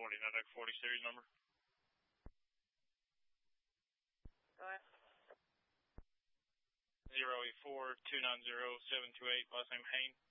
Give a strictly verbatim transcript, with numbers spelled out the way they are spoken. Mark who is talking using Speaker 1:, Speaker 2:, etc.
Speaker 1: forty, not deck forty series number.
Speaker 2: Go ahead.
Speaker 1: zero eight four two nine zero seven two eight, last name Hain.